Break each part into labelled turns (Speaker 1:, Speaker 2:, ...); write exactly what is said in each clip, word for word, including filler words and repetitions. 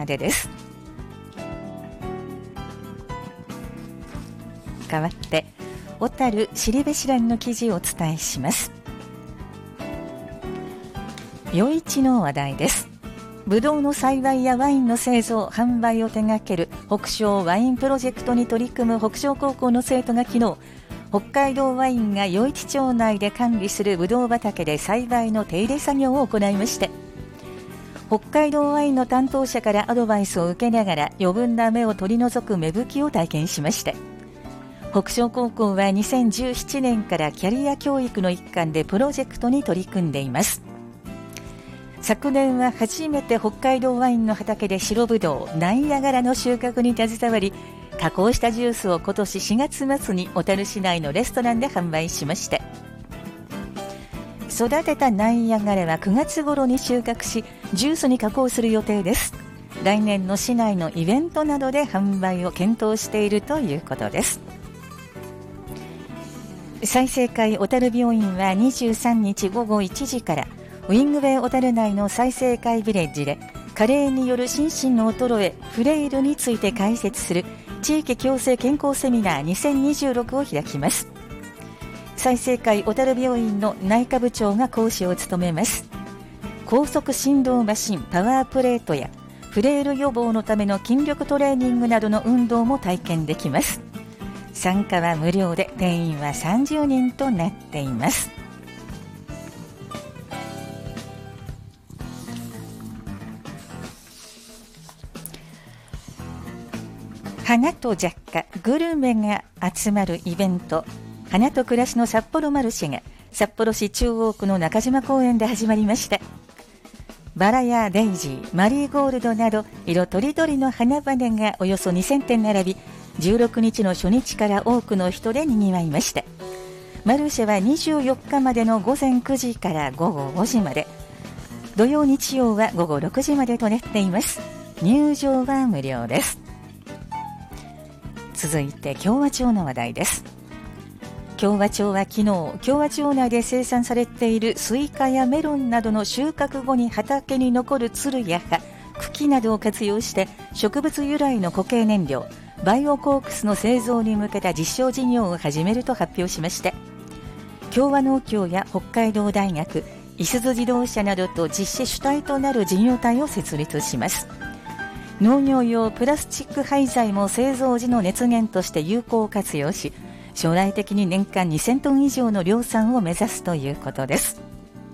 Speaker 1: までです。代わって小樽後部蘭の記事をお伝えします。余市の話題です。ブドウの栽培やワインの製造・販売を手掛ける北昇ワインプロジェクトに取り組む北昇高校の生徒が昨日、北海道ワインが余市町内で管理するブドウ畑で栽培の手入れ作業を行いまして、北海道ワインの担当者からアドバイスを受けながら余分な芽を取り除く芽吹きを体験しました。北昇高校はにせんじゅうななねんからキャリア教育の一環でプロジェクトに取り組んでいます。昨年は初めて北海道ワインの畑で白ぶどうナイアガラの収穫に携わり、加工したジュースを今年しがつ末に小樽市内のレストランで販売しました。育てたナイアガラはくがつ頃に収穫し、ジュースに加工する予定です。来年の市内のイベントなどで販売を検討しているということです。済生会小樽病院はにじゅうさんにちごごいちじからウィングウェイ小樽内の済生会ビレッジで加齢による心身の衰えフレイルについて解説する地域共生健康セミナーにせんにじゅうろくを開きます。済生会小樽病院の内科部長が講師を務めます。高速振動マシンパワープレートやフレイル予防のための筋力トレーニングなどの運動も体験できます。参加は無料で定員はさんじゅうにんとなっています。花と雑貨、グルメが集まるイベント、花と暮らしの札幌マルシェが札幌市中央区の中島公園で始まりました。バラやデイジー、マリーゴールドなど色とりどりの花々がおよそにせんてん並び、じゅうろくにちの初日から多くの人で賑わいました。マルシェはにじゅうよっかまでのごぜんくじからごごごじまで、土曜日曜はごごろくじまでとなっています。入場は無料です。続いて共和町の話題です。共和町は昨日、共和町内で生産されているスイカやメロンなどの収穫後に畑に残るつるや葉、茎などを活用して植物由来の固形燃料バイオコークスの製造に向けた実証事業を始めると発表しました。共和農協や北海道大学、いすゞ自動車などと実施主体となる事業体を設立します。農業用プラスチック廃材も製造時の熱源として有効活用し、将来的に年間にせんトン以上の量産を目指すということです。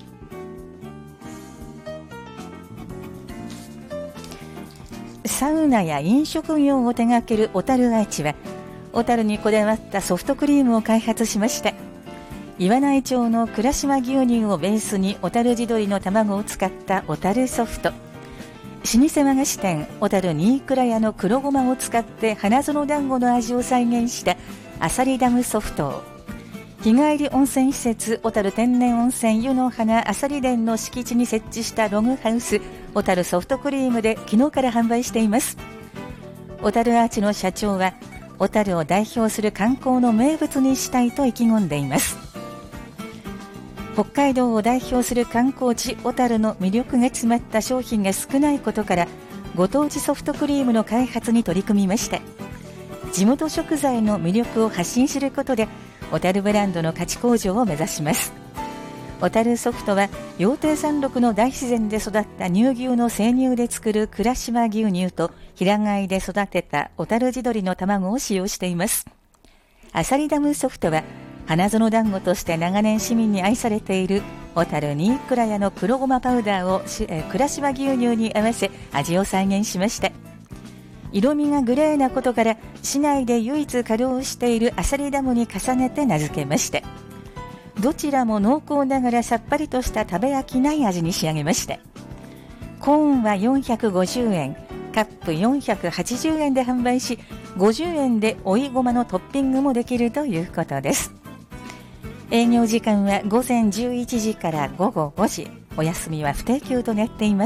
Speaker 1: サウナや飲食業を手掛ける小樽愛知は、小樽にこだわったソフトクリームを開発しました。岩内町の倉島牛乳をベースに小樽地鶏の卵を使った小樽ソフト、老舗和菓子店小樽新倉屋の黒ごまを使って花園団子の味を再現したあさりダムソフトを、日帰り温泉施設小樽天然温泉湯の花あさり殿の敷地に設置したログハウス小樽ソフトクリームで昨日から販売しています。小樽アーチの社長は、小樽を代表する観光の名物にしたいと意気込んでいます。北海道を代表する観光地小樽の魅力が詰まった商品が少ないことから、ご当地ソフトクリームの開発に取り組みました。地元食材の魅力を発信することで小樽ブランドの価値向上を目指します。小樽ソフトは羊蹄山麓の大自然で育った乳牛の生乳で作る倉島牛乳と平飼いで育てた小樽地鶏の卵を使用しています。あさりダムソフトは花園団子として長年市民に愛されている小樽新倉屋の黒ごまパウダーを倉島牛乳に合わせ味を再現しました。色味がグレーなことから市内で唯一稼働しているあさりダムに重ねて名付けました。どちらも濃厚ながらさっぱりとした食べ飽きない味に仕上げました。コーンはよんひゃくごじゅうえん、カップよんひゃくはちじゅうえんで販売し、ごじゅうえんで追いごまのトッピングもできるということです。営業時間はごぜんじゅういちじからごごごじ、お休みは不定休となっています。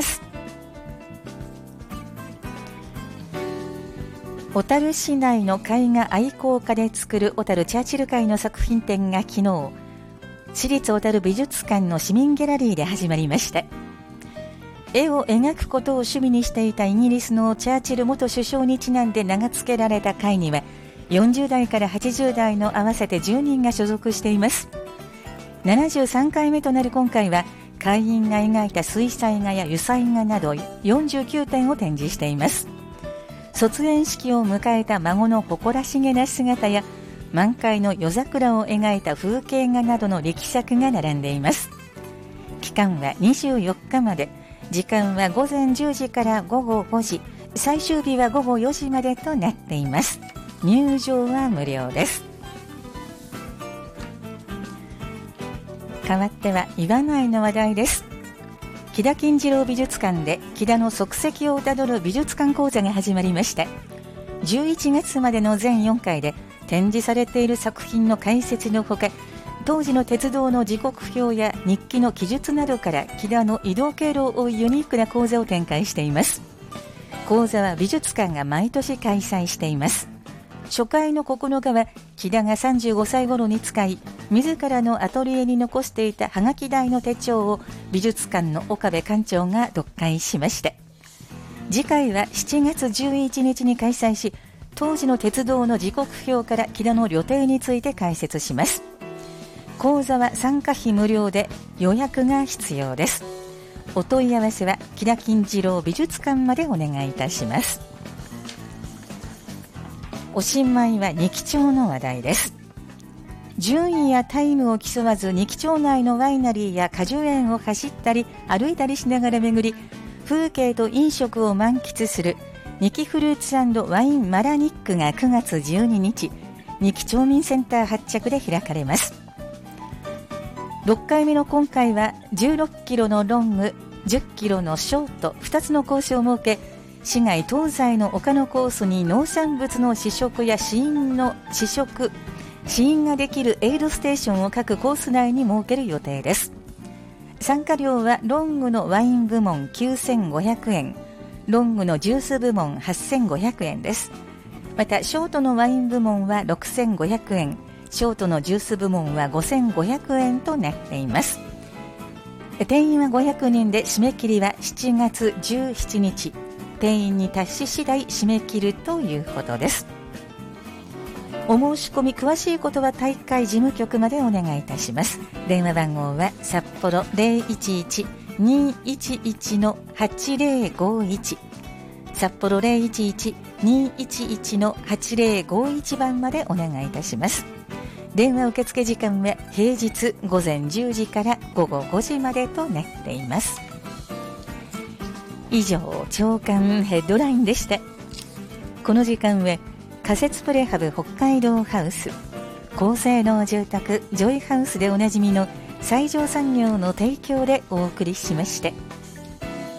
Speaker 1: 小樽市内の絵画愛好家で作る小樽チャーチル会の作品展が昨日、市立小樽美術館の市民ギャラリーで始まりました。 絵を描くことを趣味にしていたイギリスのチャーチル元首相にちなんで名が付けられた会には、よんじゅう代からはちじゅう代の合わせてじゅうにんが所属しています。ななじゅうさんかいめとなる今回は、会員が描いた水彩画や油彩画などよんじゅうきゅうてんを展示しています。卒園式を迎えた孫の誇らしげな姿や、満開の夜桜を描いた風景画などの力作が並んでいます。期間はにじゅうよっかまで、時間はごぜんじゅうじからごごごじ、最終日はごごよじまでとなっています。入場は無料です。代わっては岩内の話題です。木田金次郎美術館で木田の足跡をたどる美術館講座が始まりました。じゅういちがつまでの全よんかいで展示されている作品の解説のほか、当時の鉄道の時刻表や日記の記述などから木田の移動経路を追うユニークな講座を展開しています。講座は美術館が毎年開催しています。初回のここのかは木田がさんじゅうごさい頃に使い、自らのアトリエに残していたはがき台の手帳を美術館の岡部館長が読解しました。次回はしちがつじゅういちにちに開催し、当時の鉄道の時刻表から木田の旅程について解説します。講座は参加費無料で予約が必要です。お問い合わせは木田金次郎美術館までお願いいたします。おしまいは仁木町の話題です。順位やタイムを競わず仁木町内のワイナリーや果樹園を走ったり歩いたりしながら巡り、風景と飲食を満喫する仁木フルーツ&ワインマラニックがくがつじゅうににち、仁木町民センター発着で開かれます。ろっかいめの今回はじゅうろっキロのロング、じゅっキロのショートふたつのコースを設け、市街東西の丘のコースに農産物の試食や試飲の試食、試飲ができるエイドステーションを各コース内に設ける予定です。参加料はロングのワイン部門きゅうせんごひゃくえん、ロングのジュース部門はっせんごひゃくえんです。またショートのワイン部門はろくせんごひゃくえん、ショートのジュース部門はごせんごひゃくえんとなっています。定員はごひゃくにんで、締め切りはしちがつじゅうしちにち、定員に達し次第締め切るということです。お申し込み詳しいことは大会事務局までお願いいたします。電話番号は札幌 ゼロいちいち にーいちいち のはちぜろごいち、札幌 ゼロいちいち にーいちいち のはちぜろごいち 番までお願いいたします。電話受付時間は平日ごぜんじゅうじからごごごじまでとなっています。以上、朝刊ヘッドラインでした。この時間は仮設プレハブ北海道ハウス、高性能住宅ジョイハウスでおなじみの西条産業の提供でお送りしました。